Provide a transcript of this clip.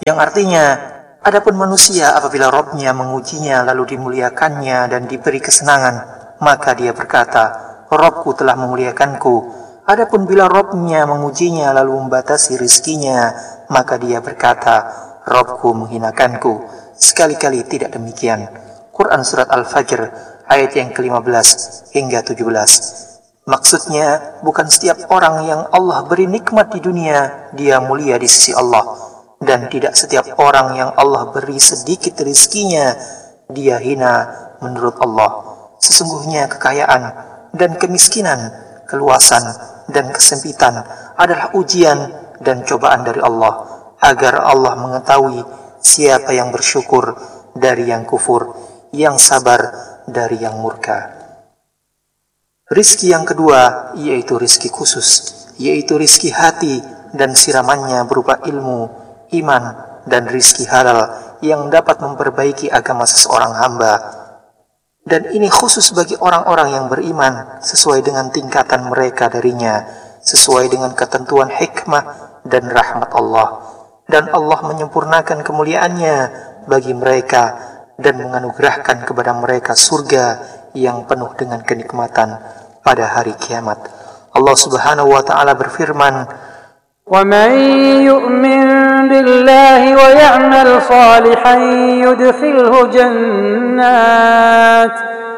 Yang artinya, adapun manusia apabila Rabb-Nya mengujinya lalu dimuliakannya dan diberi kesenangan, maka dia berkata, Rabb-Ku telah memuliakanku. Adapun bila Rabb-Nya mengujinya lalu membatasi rizkinya, maka dia berkata, Rabb-Ku menghinakanku. Sekali-kali tidak demikian. Quran Surat Al-Fajr ayat yang ke-15 hingga 17. Maksudnya, bukan setiap orang yang Allah beri nikmat di dunia, dia mulia di sisi Allah. Dan tidak setiap orang yang Allah beri sedikit rizkinya, dia hina menurut Allah. Sesungguhnya kekayaan dan kemiskinan, keluasan dan kesempitan adalah ujian dan cobaan dari Allah, agar Allah mengetahui siapa yang bersyukur dari yang kufur, yang sabar dari yang murka. Rizki yang kedua yaitu rizki khusus, yaitu rizki hati dan siramannya berupa ilmu, iman, dan rizki halal yang dapat memperbaiki agama seseorang hamba. Dan ini khusus bagi orang-orang yang beriman sesuai dengan tingkatan mereka darinya, sesuai dengan ketentuan hikmah dan rahmat Allah. Dan Allah menyempurnakan kemuliaannya bagi mereka dan menganugerahkan kepada mereka surga yang penuh dengan kenikmatan pada hari kiamat. Allah Subhanahu wa taala berfirman, وَمَنْ يُؤْمِنْ بِاللَّهِ وَيَعْمَلْ صَالِحًا يُدْخِلْهُ جَنَّاتٍ